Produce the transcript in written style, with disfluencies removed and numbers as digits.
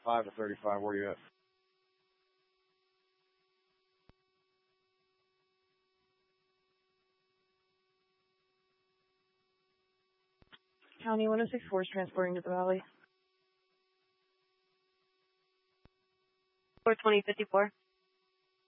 5 to 35. Where you at? County 1064 is transporting to the valley. 42054.